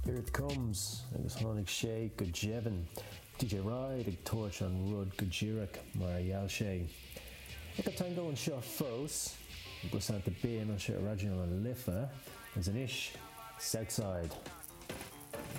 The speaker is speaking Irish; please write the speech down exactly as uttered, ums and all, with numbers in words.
Here it comes, agus tháinig sé go Jevin. D J Ride ag tuairt an rud go ddíreach mar gheall sé. Ag go tango an seo fós, agus an ta béan an seo radio an lifa, as an ish, Southside.